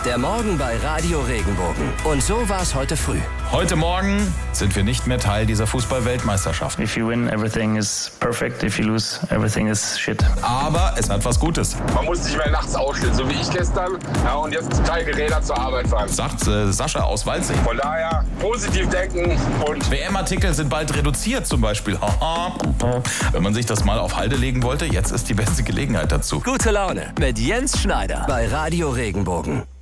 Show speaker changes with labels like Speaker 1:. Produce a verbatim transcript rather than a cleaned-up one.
Speaker 1: Der Morgen bei Radio Regenbogen. Und so war es heute früh.
Speaker 2: Heute Morgen sind wir nicht mehr Teil dieser Fußball-Weltmeisterschaft.
Speaker 3: If you win, everything is perfect. If you lose, everything is shit.
Speaker 2: Aber es hat was Gutes.
Speaker 4: Man muss nicht mehr nachts aufstehen, so wie ich gestern. Ja, und jetzt drei Geräder zur Arbeit fahren.
Speaker 2: Sagt äh, Sascha aus Waldsee.
Speaker 4: Von daher positiv denken und...
Speaker 2: W M-Artikel sind bald reduziert zum Beispiel. Wenn man sich das mal auf Halde legen wollte, jetzt ist die beste Gelegenheit dazu.
Speaker 1: Gute Laune mit Jens Schneider bei Radio Regenbogen.